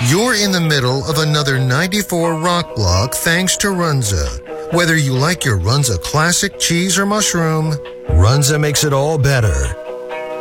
You're in the middle of another 94 rock block thanks to Runza. Whether you like your Runza classic cheese or mushroom, Runza makes it all better.